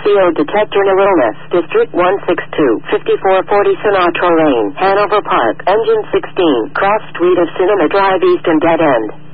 Field Detector No Illness, District 162, 5440 Sinatra Lane, Hanover Park, Engine 16, Cross Street of Cinema Drive East and Dead End.